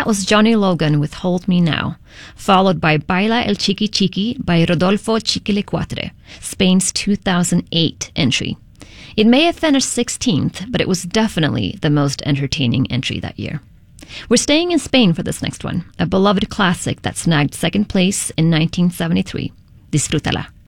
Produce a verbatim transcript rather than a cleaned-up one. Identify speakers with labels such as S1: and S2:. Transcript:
S1: That was Johnny Logan with Hold Me Now, followed by Baila el Chiqui Chiqui by Rodolfo Chiquilicuatre, Spain's two thousand eight entry. It may have finished sixteenth, but it was definitely the most entertaining entry that year. We're staying in Spain for this next one, a beloved classic that snagged second place in nineteen seventy-three. Disfrútala.